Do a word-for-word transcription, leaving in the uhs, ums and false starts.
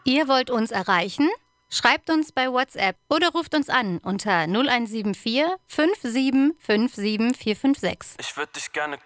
Ihr wollt uns erreichen? Schreibt uns bei WhatsApp oder ruft uns an unter null eins sieben vier fünf sieben fünf sieben vier fünf sechs. Ich würd dich gerne